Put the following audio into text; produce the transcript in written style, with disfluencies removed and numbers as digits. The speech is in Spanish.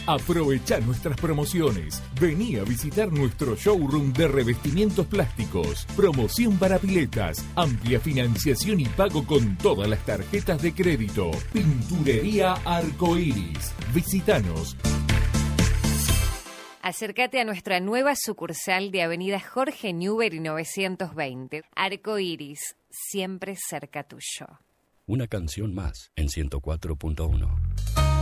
Aprovecha nuestras promociones. Vení a visitar nuestro showroom de revestimientos plásticos. Promoción para piletas. Amplia financiación y pago con todas las tarjetas de crédito. Pinturería Arcoiris. Visítanos. Acércate a nuestra nueva sucursal de Avenida Jorge Newbery 920. Arcoiris, siempre cerca tuyo. Una canción más en 104.1.